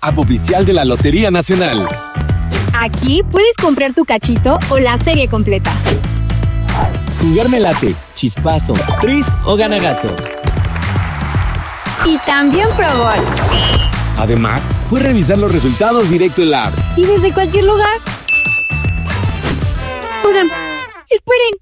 app oficial de la Lotería Nacional. Aquí puedes comprar tu cachito o la serie completa. Jugar me late, chispazo, tris o gana gato. Y también Pro Bowl. Además, puedes revisar los resultados directo en la app. Y desde cualquier lugar. Oigan, esperen.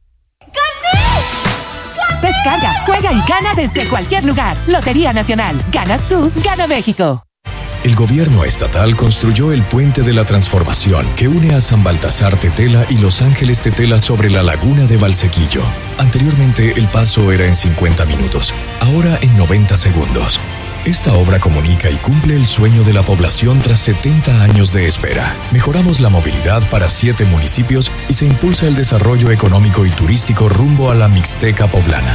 ¡Gané! Descarga, juega y gana desde cualquier lugar. Lotería Nacional. Ganas tú, gana México. El gobierno estatal construyó el Puente de la Transformación que une a San Baltasar Tetela y Los Ángeles Tetela sobre la laguna de Valsequillo. Anteriormente el paso era en 50 minutos, ahora en 90 segundos. Esta obra comunica y cumple el sueño de la población tras 70 años de espera. Mejoramos la movilidad para 7 municipios y se impulsa el desarrollo económico y turístico rumbo a la Mixteca poblana.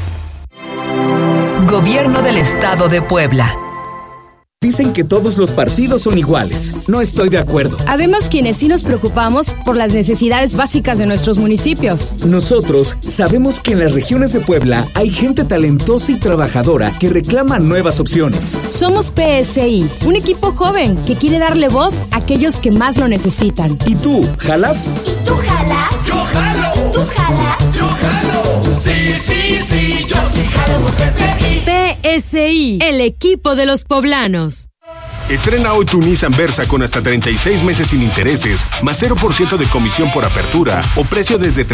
Gobierno del Estado de Puebla. Dicen que todos los partidos son iguales. No estoy de acuerdo. Habemos quienes sí nos preocupamos por las necesidades básicas de nuestros municipios. Nosotros sabemos que en las regiones de Puebla hay gente talentosa y trabajadora que reclama nuevas opciones. Somos PSI, un equipo joven que quiere darle voz a aquellos que más lo necesitan. ¿Y tú, jalas? ¿Y tú jalas? ¡Yo jalo! ¿Tú jalas? ¡Yo jalo! Sí, yo sí jalo por PSI. PSI, el equipo de los poblanos. Estrena hoy tu Nissan Versa con hasta 36 meses sin intereses, más 0% de comisión por apertura o precio desde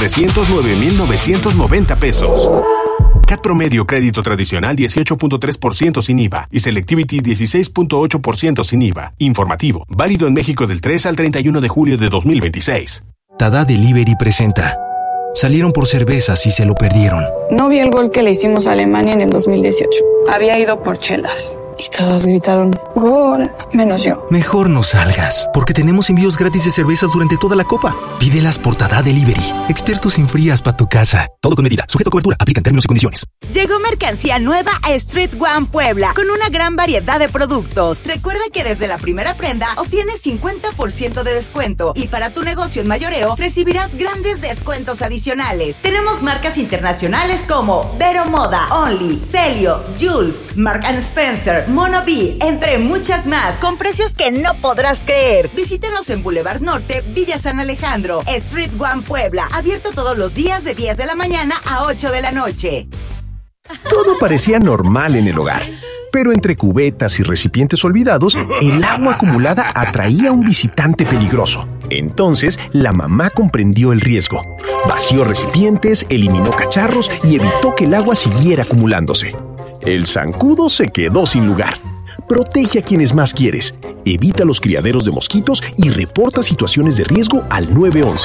309,990 pesos. CAT promedio crédito tradicional 18.3% sin IVA y Selectivity 16.8% sin IVA. Informativo, válido en México del 3 al 31 de julio de 2026. Tada Delivery presenta. Salieron por cervezas y se lo perdieron. No vi el gol que le hicimos a Alemania en el 2018. Había ido por chelas. Y todos gritaron, ¡gol! Menos yo. Mejor no salgas, porque tenemos envíos gratis de cervezas durante toda la copa. Pídelas por Tada Delivery. Expertos en frías para tu casa. Todo con medida. Sujeto a cobertura. Aplican términos y condiciones. Llegó mercancía nueva a Street One Puebla, con una gran variedad de productos. Recuerda que desde la primera prenda obtienes 50% de descuento. Y para tu negocio en mayoreo, recibirás grandes descuentos adicionales. Tenemos marcas internacionales como Vero Moda, Only, Celio, Jules, Mark & Spencer, Mono B, entre muchas más, con precios que no podrás creer. Visítanos en Boulevard Norte, Villa San Alejandro. Street One Puebla, abierto todos los días de 10 de la mañana a 8 de la noche. Todo parecía normal en el hogar, pero entre cubetas y recipientes olvidados, el agua acumulada atraía a un visitante peligroso. Entonces, la mamá comprendió el riesgo. Vació recipientes, eliminó cacharros y evitó que el agua siguiera acumulándose. El zancudo se quedó sin lugar. Protege a quienes más quieres, evita los criaderos de mosquitos y reporta situaciones de riesgo al 911.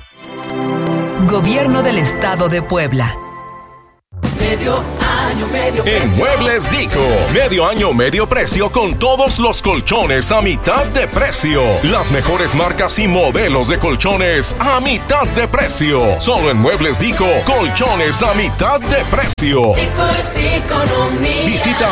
Gobierno del Estado de Puebla. Medio año, medio precio. En Muebles Dico, medio año, medio precio con todos los colchones a mitad de precio. Las mejores marcas y modelos de colchones a mitad de precio. Solo en Muebles Dico, colchones a mitad de precio. Dico es Diconomía. Visita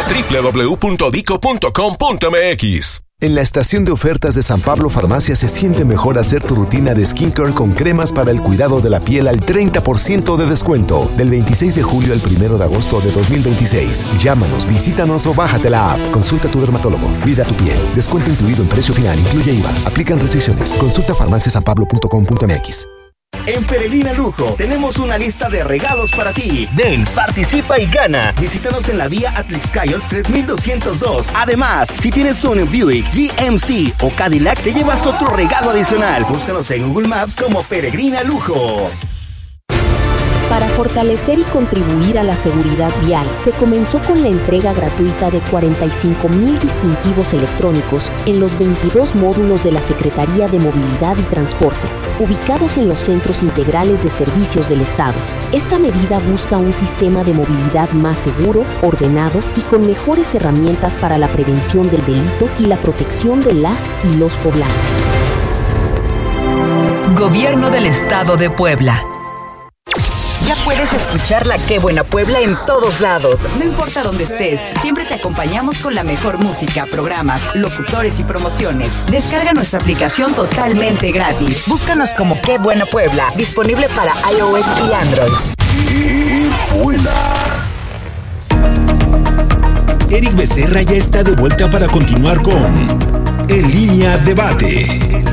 www.dico.com.mx. En la estación de ofertas de San Pablo Farmacia se siente mejor hacer tu rutina de skincare con cremas para el cuidado de la piel al 30% de descuento. Del 26 de julio al 1 de agosto de 2026. Llámanos, visítanos o bájate la app. Consulta a tu dermatólogo. Cuida tu piel. Descuento incluido en precio final. Incluye IVA. Aplican restricciones. Consulta farmaciasanpablo.com.mx. En Peregrina Lujo tenemos una lista de regalos para ti. Ven, participa y gana. Visítanos en la vía Atlixcayot 3202. Además, si tienes un Buick, GMC o Cadillac, te llevas otro regalo adicional. Búscanos en Google Maps como Peregrina Lujo. Para fortalecer y contribuir a la seguridad vial, se comenzó con la entrega gratuita de 45,000 distintivos electrónicos en los 22 módulos de la Secretaría de Movilidad y Transporte, ubicados en los centros integrales de servicios del Estado. Esta medida busca un sistema de movilidad más seguro, ordenado y con mejores herramientas para la prevención del delito y la protección de las y los poblanos. Gobierno del Estado de Puebla. Ya puedes escuchar la Qué Buena Puebla en todos lados. No importa dónde estés, siempre te acompañamos con la mejor música, programas, locutores y promociones. Descarga nuestra aplicación totalmente gratis. Búscanos como Qué Buena Puebla, disponible para iOS y Android. ¡Qué buena! Eric Becerra ya está de vuelta para continuar con línea debate.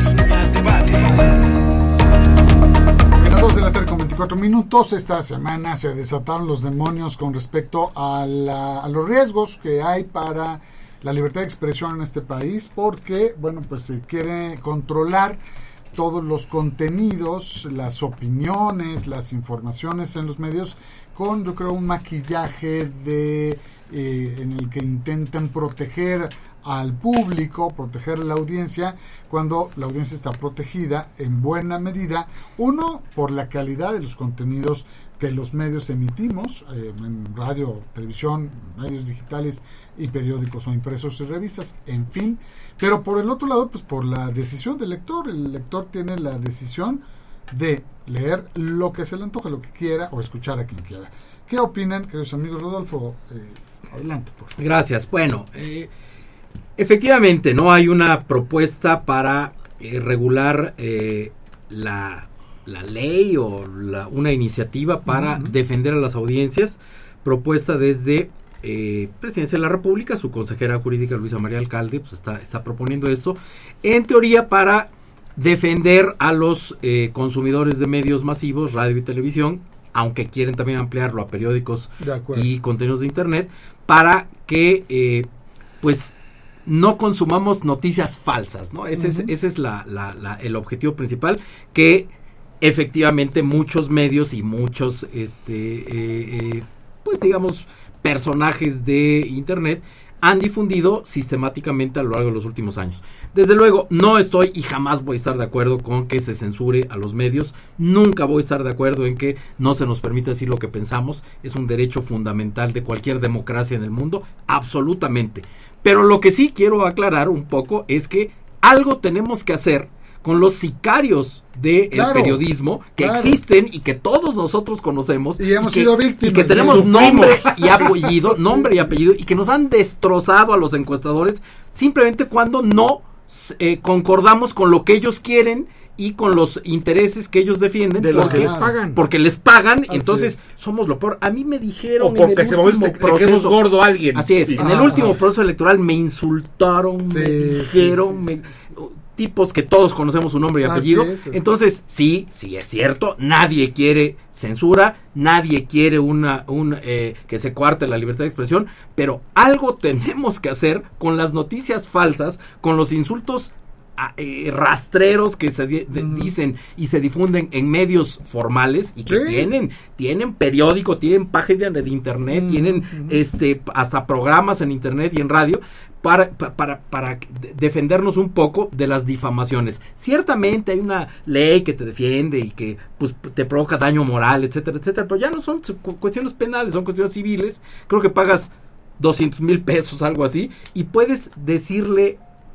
A las 2 de la tarde con 24 minutos, esta semana se desataron los demonios con respecto a los riesgos que hay para la libertad de expresión en este país, porque, bueno, pues se quiere controlar todos los contenidos, las opiniones, las informaciones en los medios con, yo creo, un maquillaje en el que intentan proteger al público, proteger a la audiencia, cuando la audiencia está protegida en buena medida, uno, por la calidad de los contenidos que los medios emitimos, en radio, televisión, medios digitales y periódicos o impresos y revistas, en fin, pero por el otro lado, pues por la decisión del lector. El lector tiene la decisión de leer lo que se le antoja, lo que quiera, o escuchar a quien quiera. ¿Qué opinan, queridos amigos? Rodolfo, adelante, por favor. Gracias. Bueno, efectivamente, no hay una propuesta para regular la ley o una iniciativa para defender a las audiencias, propuesta desde Presidencia de la República. Su consejera jurídica Luisa María Alcalde pues está proponiendo esto, en teoría para defender a los consumidores de medios masivos, radio y televisión, aunque quieren también ampliarlo a periódicos y contenidos de internet, para que pues no consumamos noticias falsas, ¿no? Ese es el objetivo principal, que efectivamente muchos medios y muchos pues digamos personajes de internet han difundido sistemáticamente a lo largo de los últimos años. Desde luego, no estoy y jamás voy a estar de acuerdo con que se censure a los medios. Nunca voy a estar de acuerdo en que no se nos permita decir lo que pensamos. Es un derecho fundamental de cualquier democracia en el mundo, absolutamente. Pero lo que sí quiero aclarar un poco es que algo tenemos que hacer con los sicarios del periodismo que existen y que todos nosotros conocemos y hemos sido víctimas y que tenemos nombre y apellido y que nos han destrozado a los encuestadores simplemente cuando no concordamos con lo que ellos quieren y con los intereses que ellos defienden de los que les pagan. Porque les pagan, entonces somos lo peor. A mí me dijeron o porque en el último proceso gordo a alguien. Así es, en el último proceso electoral me insultaron, me dijeron, tipos que todos conocemos su nombre y apellido. Entonces, sí es cierto, nadie quiere censura, nadie quiere que se coarte la libertad de expresión, pero algo tenemos que hacer con las noticias falsas, con los insultos rastreros que se dicen y se difunden en medios formales y que tienen periódico, tienen página de internet, tienen hasta programas en internet y en radio para defendernos un poco de las difamaciones. Ciertamente hay una ley que te defiende y que pues te provoca daño moral, etcétera, pero ya no son cuestiones penales, son cuestiones civiles. Creo que pagas 200,000 pesos, algo así, y puedes decirle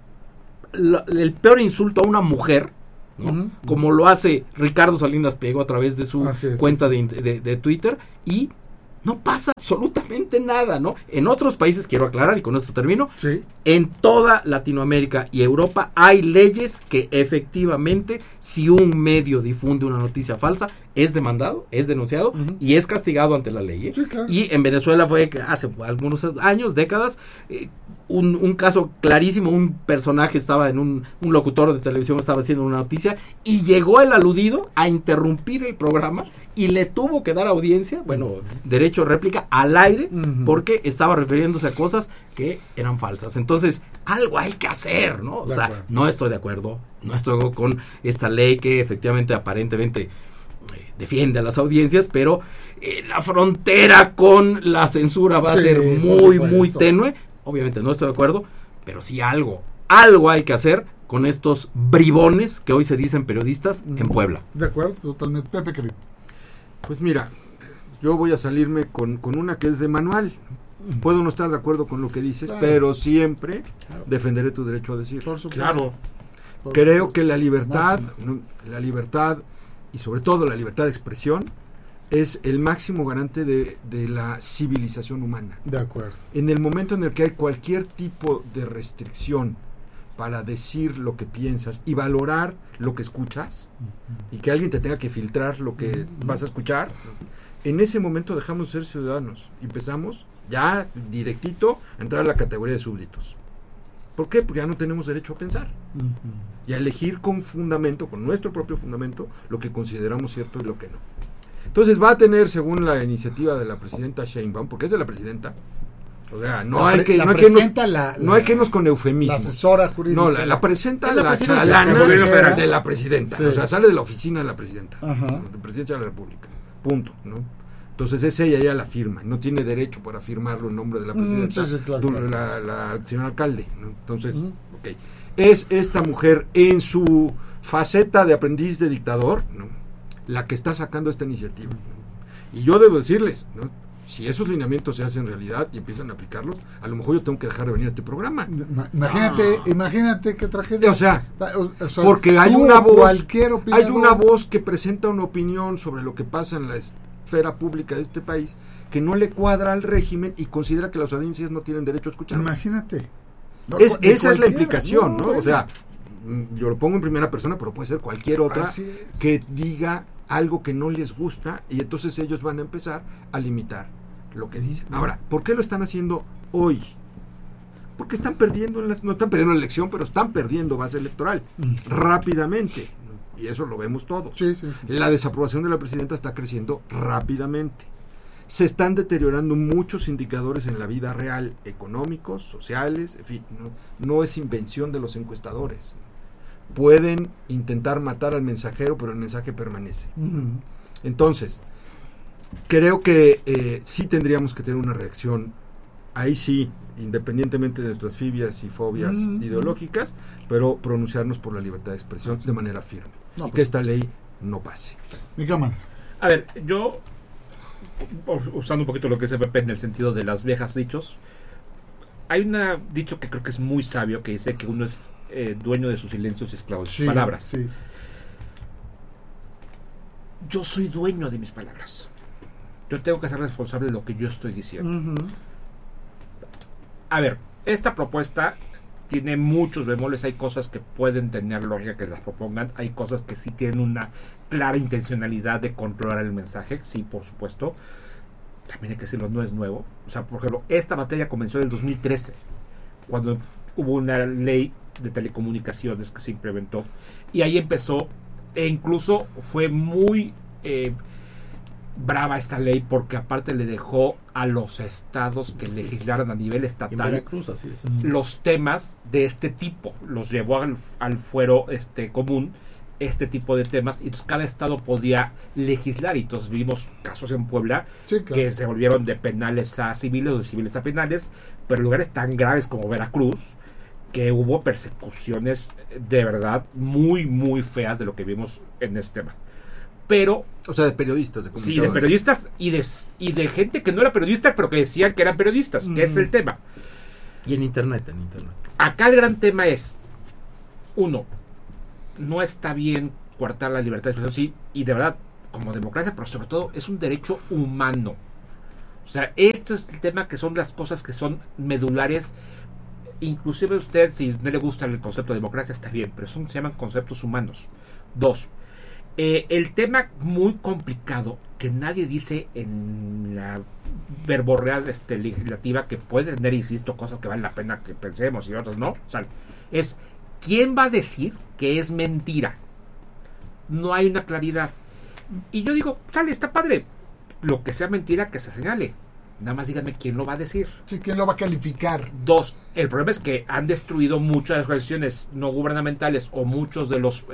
el peor insulto a una mujer, ¿no? Como lo hace Ricardo Salinas Pliego a través de su cuenta de Twitter, y no pasa absolutamente nada, ¿no? En otros países, quiero aclarar, y con esto termino, en toda Latinoamérica y Europa hay leyes que efectivamente, si un medio difunde una noticia falsa, es demandado, es denunciado y es castigado ante la ley, claro. Y en Venezuela fue hace algunos años, décadas, un caso clarísimo. Un personaje estaba un locutor de televisión estaba haciendo una noticia y llegó el aludido a interrumpir el programa y le tuvo que dar audiencia, derecho de réplica al aire, porque estaba refiriéndose a cosas que eran falsas. Entonces, algo hay que hacer, ¿no? O sea, no estoy de acuerdo con esta ley que efectivamente aparentemente defiende a las audiencias, pero la frontera con la censura va a ser muy tenue. Obviamente no estoy de acuerdo, pero sí algo hay que hacer con estos bribones que hoy se dicen periodistas en Puebla. De acuerdo, totalmente. Pepe, querido. Pues mira, yo voy a salirme con una que es de manual. Puedo no estar de acuerdo con lo que dices, pero siempre defenderé tu derecho a decirlo. Por supuesto. Claro. Creo que la libertad y sobre todo la libertad de expresión es el máximo garante de la civilización humana. De acuerdo. En el momento en el que hay cualquier tipo de restricción para decir lo que piensas y valorar lo que escuchas, y que alguien te tenga que filtrar lo que vas a escuchar, en ese momento dejamos de ser ciudadanos y empezamos ya directito a entrar a la categoría de súbditos. ¿Por qué? Porque ya no tenemos derecho a pensar. Y a elegir con fundamento, con nuestro propio fundamento, lo que consideramos cierto y lo que no. Entonces va a tener, según la iniciativa de la presidenta Sheinbaum, porque es de la presidenta, o sea, no hay que irnos con eufemismos. La asesora jurídica. No, la presenta la chalana de la presidenta. Sí. O sea, sale de la oficina de la presidenta. De Presidencia de la República. Punto, ¿no? Entonces es ella la firma. No tiene derecho para firmarlo en nombre de la presidenta. Claro. La señora alcalde, ¿no? Entonces, ok. Es esta mujer en su faceta de aprendiz de dictador, ¿no?, la que está sacando esta iniciativa, ¿no? Y yo debo decirles, ¿no?, si esos lineamientos se hacen realidad y empiezan a aplicarlos, a lo mejor yo tengo que dejar de venir a este programa. Imagínate qué tragedia. O sea, porque hay una voz que presenta una opinión sobre lo que pasa en la esfera pública de este país que no le cuadra al régimen y considera que las audiencias no tienen derecho a escuchar. Imagínate. Esa es la implicación, ¿no? Bueno. O sea, yo lo pongo en primera persona, pero puede ser cualquier otra que diga algo que no les gusta y entonces ellos van a empezar a limitar lo que dicen. Ahora, ¿por qué lo están haciendo hoy? Porque están perdiendo, no están perdiendo la elección, pero están perdiendo base electoral rápidamente. Y eso lo vemos todos. Sí. La desaprobación de la presidenta está creciendo rápidamente. Se están deteriorando muchos indicadores en la vida real, económicos, sociales, en fin, no es invención de los encuestadores. Pueden intentar matar al mensajero, pero el mensaje permanece. Entonces, creo que sí tendríamos que tener una reacción, ahí sí, independientemente de nuestras fibias y fobias ideológicas, pero pronunciarnos por la libertad de expresión de manera firme. Y que esta ley no pase. Mi cámara. A ver, yo, usando un poquito lo que es EPP en el sentido de las viejas dichos, hay un dicho que creo que es muy sabio que dice que uno es dueño de sus silencios y esclavo de sus palabras. Sí. Yo soy dueño de mis palabras. Yo tengo que ser responsable de lo que yo estoy diciendo. A ver, esta propuesta tiene muchos bemoles. Hay cosas que pueden tener lógica que las propongan. Hay cosas que sí tienen una clara intencionalidad de controlar el mensaje. Sí, por supuesto. También hay que decirlo, no es nuevo. O sea, por ejemplo, esta batalla comenzó en el 2013, cuando hubo una ley de telecomunicaciones que se implementó. Y ahí empezó, e incluso fue muy brava esta ley, porque aparte le dejó a los estados que legislaran a nivel estatal Veracruz, así es. Los temas de este tipo. Los llevó al fuero común este tipo de temas, y entonces cada estado podía legislar, y entonces vimos casos en Puebla que se volvieron de penales a civiles o de civiles a penales, pero en lugares tan graves como Veracruz, que hubo persecuciones de verdad muy muy feas de lo que vimos en este tema. Pero, o sea, de periodistas, sí, de periodistas y de gente que no era periodista, pero que decían que eran periodistas, que es el tema. Y en internet. Acá el gran tema es, uno, no está bien coartar la libertad de expresión, sí, y de verdad, como democracia, pero sobre todo es un derecho humano. O sea, esto es el tema, que son las cosas que son medulares. Inclusive usted, si no le gusta el concepto de democracia, está bien, pero se llaman conceptos humanos. Dos, el tema muy complicado que nadie dice en la verborrea legislativa, que puede tener, insisto, cosas que valen la pena que pensemos y otras no, o sea, es ¿quién va a decir que es mentira? No hay una claridad. Y yo digo, sale, está padre, lo que sea mentira que se señale. Nada más díganme quién lo va a decir. Sí, quién lo va a calificar. Dos, el problema es que han destruido muchas organizaciones no gubernamentales o muchos de los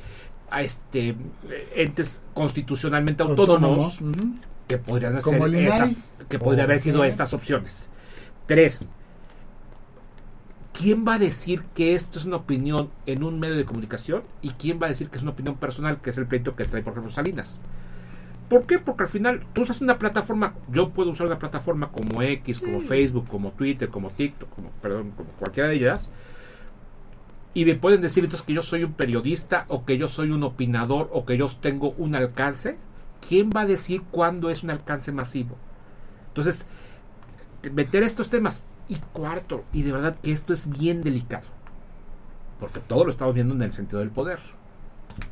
entes constitucionalmente autónomos que podrían ser que podría haber sido estas opciones. Tres, ¿quién va a decir que esto es una opinión en un medio de comunicación y quién va a decir que es una opinión personal, que es el pleito que trae, por ejemplo, Salinas? ¿Por qué? Porque al final tú usas una plataforma, yo puedo usar una plataforma como X, como Facebook, como Twitter, como TikTok, como cualquiera de ellas, y me pueden decir entonces que yo soy un periodista, o que yo soy un opinador, o que yo tengo un alcance. ¿Quién va a decir cuándo es un alcance masivo? Entonces, meter estos temas. Y cuarto, y de verdad que esto es bien delicado, porque todo lo estamos viendo en el sentido del poder.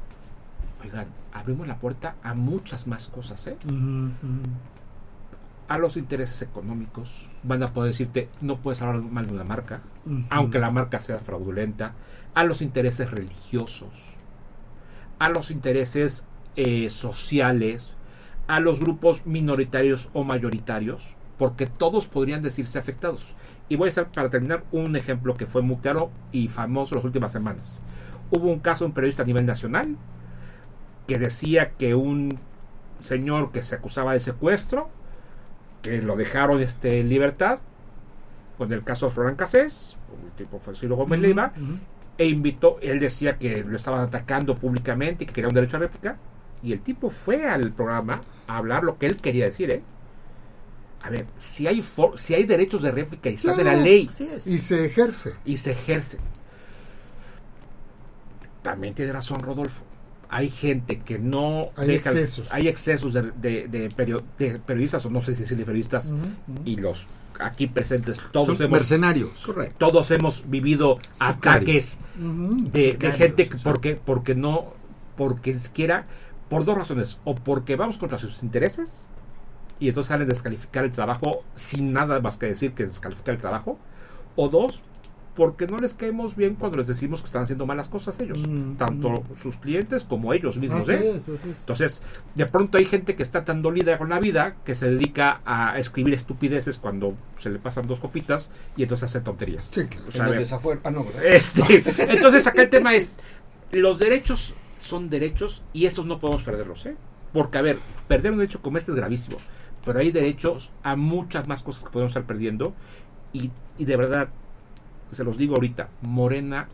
Oigan, abrimos la puerta a muchas más cosas, a los intereses económicos. Van a poder decirte, no puedes hablar mal de una marca, aunque la marca sea fraudulenta. A los intereses religiosos, a los intereses sociales, a los grupos minoritarios o mayoritarios, porque todos podrían decirse afectados. Y voy a hacer, para terminar, un ejemplo que fue muy claro y famoso las últimas semanas. Hubo un caso de un periodista a nivel nacional que decía que un señor que se acusaba de secuestro, que lo dejaron en libertad, con el caso de Florán Cassés, el tipo fue Ciro Gómez Leiva, e invitó, él decía que lo estaban atacando públicamente y que quería un derecho a réplica, y el tipo fue al programa a hablar lo que él quería decir, A ver, si hay derechos de réplica y está de la ley, y se ejerce. También tiene razón Rodolfo. Hay gente que no hay excesos de periodistas, o no sé si decirle periodistas, y los aquí presentes todos son mercenarios. Correcto. Todos hemos vivido ataques de gente porque siquiera por dos razones: o porque vamos contra sus intereses y entonces salen a descalificar el trabajo sin nada más que decir que descalificar el trabajo, o dos, porque no les caemos bien cuando les decimos que están haciendo malas cosas ellos, tanto sus clientes como ellos mismos. Así es. Entonces, de pronto hay gente que está tan dolida con la vida que se dedica a escribir estupideces cuando se le pasan 2 copitas y entonces hace tonterías. Sí, claro. Entonces acá el tema es, los derechos son derechos y esos no podemos perderlos, porque a ver, perder un derecho como este es gravísimo, pero hay derechos a muchas más cosas que podemos estar perdiendo y de verdad, se los digo ahorita, Morena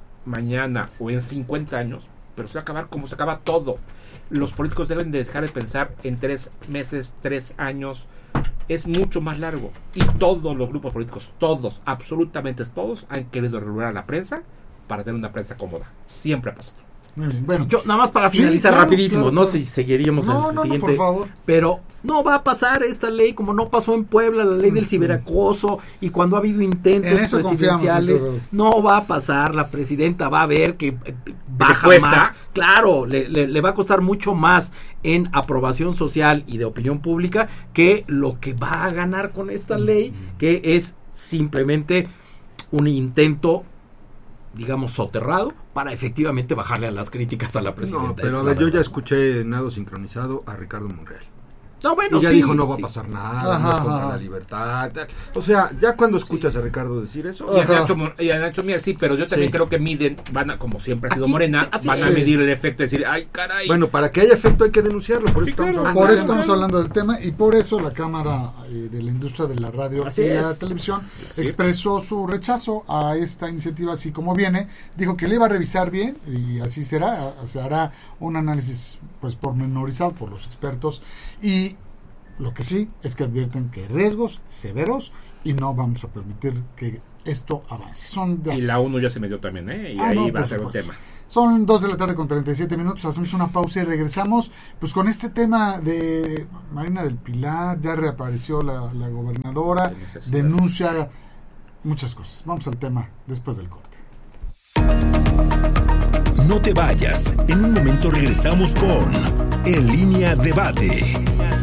mañana o en 50 años, pero se va a acabar como se acaba todo. Los políticos deben de dejar de pensar en 3 meses, 3 años, es mucho más largo. Y todos los grupos políticos, todos, absolutamente todos, han querido regular a la prensa para tener una prensa cómoda. Siempre ha pasado. Muy bien, bueno. Yo nada más para finalizar rapidísimo, no sé si seguiríamos en el siguiente, por favor. Pero no va a pasar esta ley como no pasó en Puebla, la ley del ciberacoso, y cuando ha habido intentos presidenciales, no va a pasar. La presidenta va a ver que baja más, claro, le va a costar mucho más en aprobación social y de opinión pública que lo que va a ganar con esta ley, que es simplemente un intento, digamos, soterrado para efectivamente bajarle a las críticas a la presidenta. No, pero a ver, yo ya escuché Nado Sincronizado a Ricardo Monreal. No, bueno, y ya dijo, no va a pasar nada, no es contra la libertad. O sea, ya cuando escuchas a Ricardo decir eso... Y a Nacho Mier, sí, pero yo también creo que miden, como siempre ha sido Morena, van a medir el efecto, decir, ay, caray. Bueno, para que haya efecto hay que denunciarlo, por eso estamos hablando del tema, y por eso la Cámara de la Industria de la Radio y la Televisión expresó su rechazo a esta iniciativa, así como viene, dijo que le iba a revisar bien, y así será, se hará un análisis pues pormenorizado por los expertos, y lo que sí es que advierten que hay riesgos severos y no vamos a permitir que esto avance. Y la ONU ya se metió también, y ahí va a ser un tema. Son 2:37 p.m, hacemos una pausa y regresamos pues con este tema de Marina del Pilar. Ya reapareció la gobernadora, denuncia muchas cosas. Vamos al tema después del corte. No te vayas, en un momento regresamos con En Línea Debate.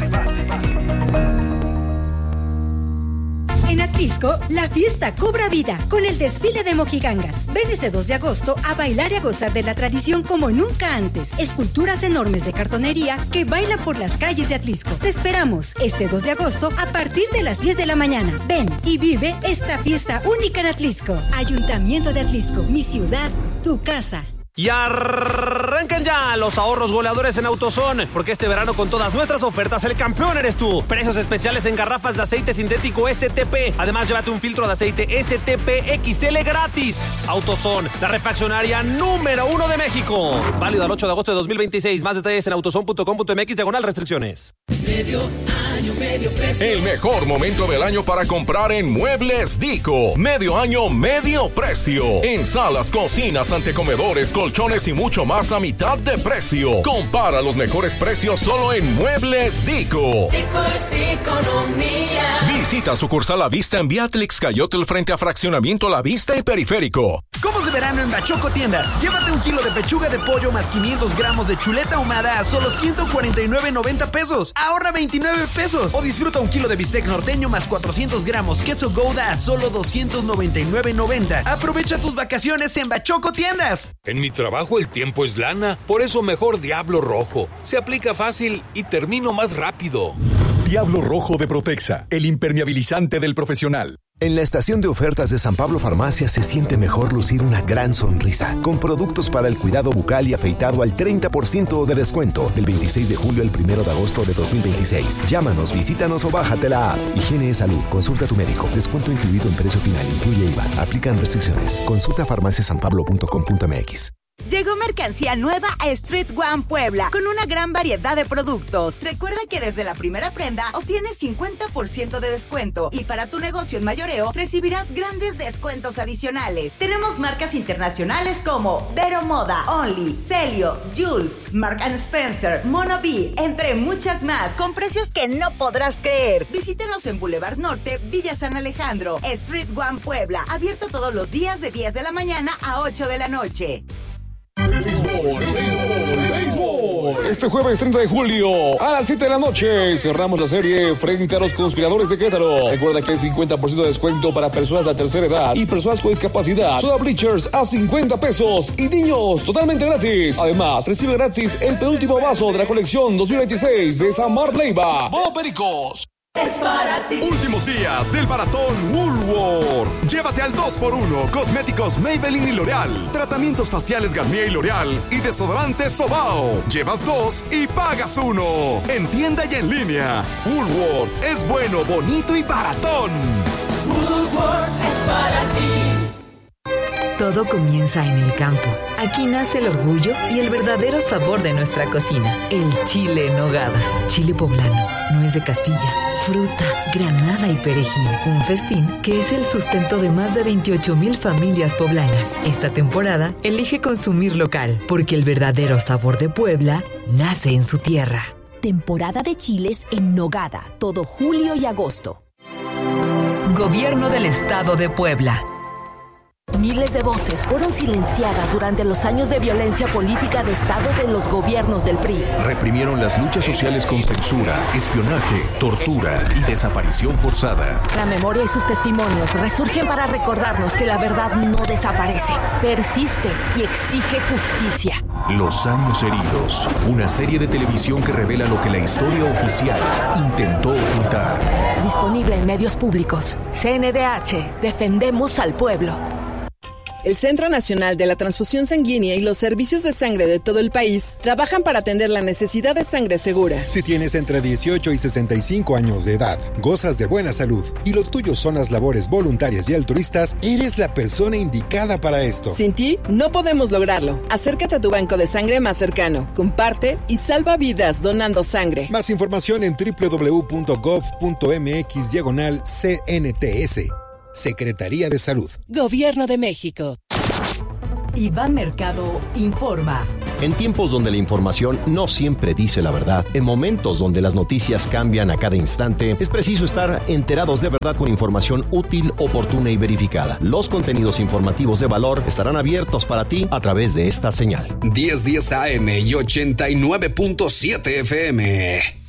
En Atlisco, la fiesta cobra vida con el desfile de mojigangas. Ven este 2 de agosto a bailar y a gozar de la tradición como nunca antes. Esculturas enormes de cartonería que bailan por las calles de Atlisco. Te esperamos este 2 de agosto a partir de las 10 de la mañana. Ven y vive esta fiesta única en Atlisco. Ayuntamiento de Atlisco, mi ciudad, tu casa. Y arrancan ya los ahorros goleadores en AutoZone, porque este verano con todas nuestras ofertas el campeón eres tú. Precios especiales en garrafas de aceite sintético STP. Además, llévate un filtro de aceite STP XL gratis. AutoZone, la refaccionaria número 1 de México. Válido al 8 de agosto de 2026. Más detalles en autozone.com.mx/restricciones. Medio año, medio precio. El mejor momento del año para comprar en Muebles Dico. Medio año, medio precio. En salas, cocinas, antecomedores, colchones y mucho más a mitad de precio. Compara los mejores precios solo en Muebles Dico. Dico es de economía. Visita sucursal La Vista en Vía Atlixcayotl frente a Fraccionamiento La Vista y Periférico. ¿Cómo se este verano en Bachoco Tiendas. Llévate 1 kilo de pechuga de pollo más 500 gramos de chuleta ahumada a solo 149.90 pesos. Ahorra 29 pesos. O disfruta 1 kilo de bistec norteño más 400 gramos queso Gouda a solo 299.90. Aprovecha tus vacaciones en Bachoco Tiendas. En mi trabajo el tiempo es lana, por eso mejor Diablo Rojo. Se aplica fácil y termino más rápido. Diablo Rojo de Protexa, el impermeabilizante del profesional. En la estación de ofertas de San Pablo Farmacia se siente mejor lucir una gran sonrisa, con productos para el cuidado bucal y afeitado al 30% de descuento, del 26 de julio al 1 de agosto de 2026. Llámanos, visítanos o bájate la app. Higiene de salud, consulta a tu médico. Descuento incluido en precio final, incluye IVA. Aplican restricciones. Consulta farmaciasanpablo.com.mx. Llegó mercancía nueva a Street One Puebla con una gran variedad de productos. Recuerda que desde la primera prenda obtienes 50% de descuento y para tu negocio en mayoreo recibirás grandes descuentos adicionales. Tenemos marcas internacionales como Vero Moda, Only, Celio, Jules, Mark & Spencer, Mono B, entre muchas más, con precios que no podrás creer. Visítenos en Boulevard Norte, Villa San Alejandro. Street One Puebla, abierto todos los días de 10 de la mañana a 8 de la noche. Béisbol. Este jueves 30 de julio a las 7 de la noche cerramos la serie frente a los Conspiradores de Querétaro. Recuerda que hay 50% de descuento para personas de la tercera edad y personas con discapacidad. Soda Bleachers a 50 pesos y niños totalmente gratis. Además, recibe gratis el penúltimo vaso de la colección 2026 de Samar Leiva. ¡Vamos, Pericos! Es para ti. Últimos días del maratón Woolworth. Llévate al 2x1 cosméticos Maybelline y L'Oreal, tratamientos faciales Garnier y L'Oreal y desodorante Sobao. Llevas 2 y pagas 1. En tienda y en línea. Woolworth es bueno, bonito y baratón. Woolworth es para ti. Todo comienza en el campo. Aquí nace el orgullo y el verdadero sabor de nuestra cocina. El chile en nogada. Chile poblano, nuez de Castilla, fruta, granada y perejil. Un festín que es el sustento de más de 28,000 familias poblanas. Esta temporada elige consumir local, porque el verdadero sabor de Puebla nace en su tierra. Temporada de chiles en nogada, todo julio y agosto. Gobierno del Estado de Puebla. Miles de voces fueron silenciadas durante los años de violencia política de Estado de los gobiernos del PRI. Reprimieron las luchas sociales con censura, espionaje, tortura y desaparición forzada. La memoria y sus testimonios resurgen para recordarnos que la verdad no desaparece, persiste y exige justicia. Los años heridos, una serie de televisión que revela lo que la historia oficial intentó ocultar. Disponible en medios públicos. CNDH, defendemos al pueblo. El Centro Nacional de la Transfusión Sanguínea y los servicios de sangre de todo el país trabajan para atender la necesidad de sangre segura. Si tienes entre 18 y 65 años de edad, gozas de buena salud y lo tuyo son las labores voluntarias y altruistas, eres la persona indicada para esto. Sin ti, no podemos lograrlo. Acércate a tu banco de sangre más cercano, comparte y salva vidas donando sangre. Más información en www.gov.mx/CNTS. Secretaría de Salud. Gobierno de México. Iván Mercado informa. En tiempos donde la información no siempre dice la verdad, en momentos donde las noticias cambian a cada instante, es preciso estar enterados de verdad con información útil, oportuna y verificada. Los contenidos informativos de valor estarán abiertos para ti a través de esta señal. 1010 AM y 89.7 FM.